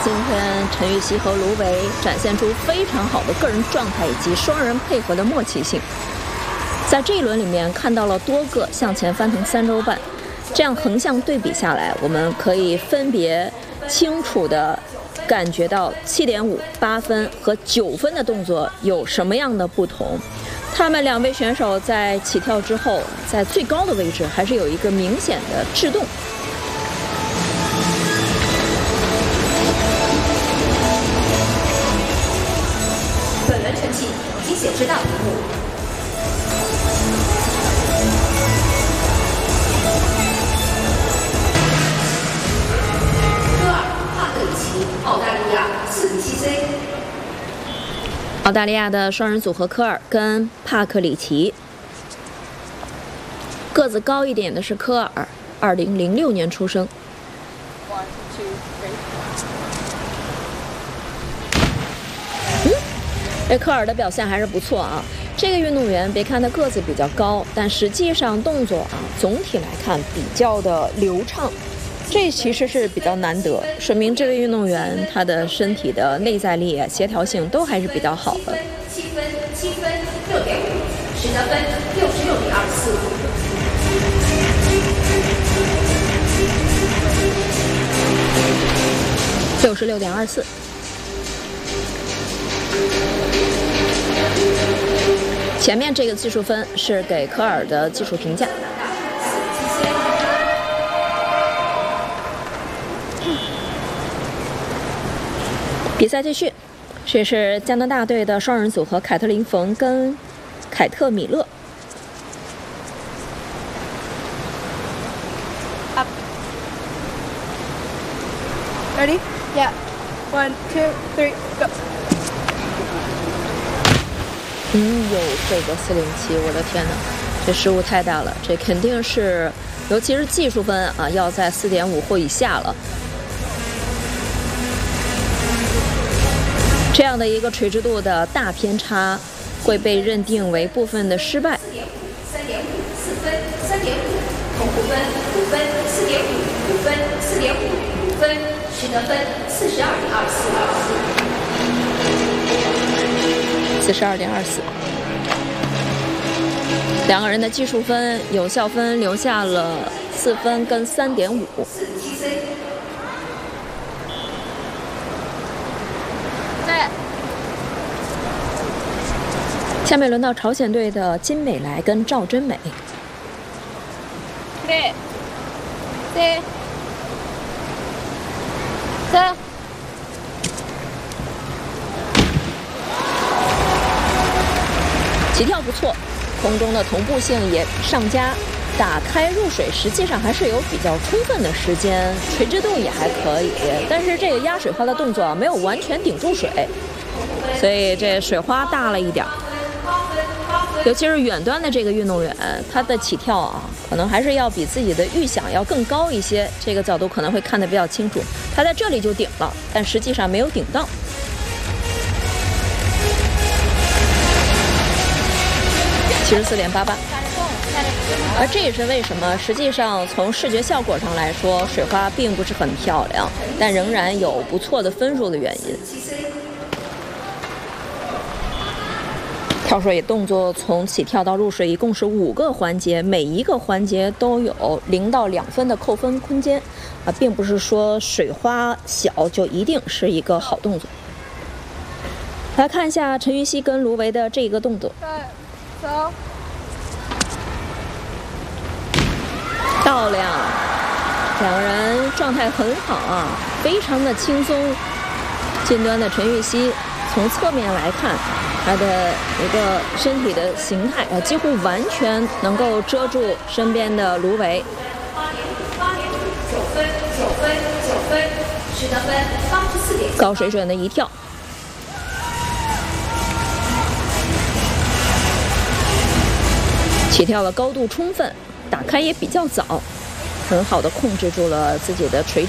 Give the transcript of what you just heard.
今天陈芋汐和卢维展现出非常好的个人状态以及双人配合的默契性。在这一轮里面看到了多个向前翻腾3周半，这样横向对比下来，我们可以分别清楚地感觉到7.5、8分和9分的动作有什么样的不同。他们2位选手在起跳之后，在最高的位置还是有一个明显的制动。 本轮成绩已经显示到荧幕。科尔帕克里奇，澳大利亚47C。 澳大利亚的双人组合科尔跟帕克里奇，个子高一点的是科尔，2006年出生。科尔的表现还是不错啊。这个运动员别看他个子比较高，但实际上动作总体来看比较的流畅，这其实是比较难得，说明这位运动员他的身体的内在力、协调性都还是比较好的。 7分6.5，实得分 66.24。前面这个技术分是给科尔的技术评价。比赛继续，这是加拿大队的双人组合凯特琳·冯跟凯特·米勒。 Up. Ready? Yeah. 1, 2, 3, go. 这个407，我的天哪，这失误太大了，这肯定是，尤其是技术分要在4.5或以下了。这样的一个垂直度的大偏差，会被认定为部分的失败。 3.5、4分、3.5，同5分、5分、4.5、5分、4.5、5分，实得分 42.24。两个人的技术分、有效分留下了4分跟3.5。下面轮到朝鲜队的金美来跟赵真美。 3、4、 起跳不错，空中的同步性也上佳，打开入水实际上还是有比较充分的时间，垂直度也还可以，但是这个压水花的动作没有完全顶住水，所以这水花大了一点。尤其是远端的这个运动员，他的起跳可能还是要比自己的预想要更高一些，这个角度可能会看得比较清楚。他在这里就顶了，但实际上没有顶到。74.88，而这也是为什么实际上从视觉效果上来说，水花并不是很漂亮，但仍然有不错的分数的原因。跳水动作从起跳到入水一共是5个环节，每一个环节都有0到2分的扣分空间并不是说水花小就一定是一个好动作。来看一下陈芋汐跟卢维的这个动作，漂亮，两个人状态很好非常的轻松。近端的陈芋汐从侧面来看，他的一个身体的形态几乎完全能够遮住身边的卢维。 9分，实得分84.4。 高水准的一跳。起跳的高度充分，打开也比较早，很好的控制住了自己的垂